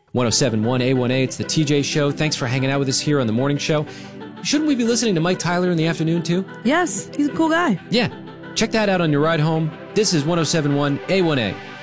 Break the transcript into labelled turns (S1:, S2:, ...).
S1: 1071 A1A, it's the TJ Show. Thanks for hanging out with us here on the morning show. Shouldn't we be listening to Mike Tyler in the afternoon, too?
S2: Yes, he's a cool guy.
S1: Yeah. Check that out on your ride home. This is 1071 A1A.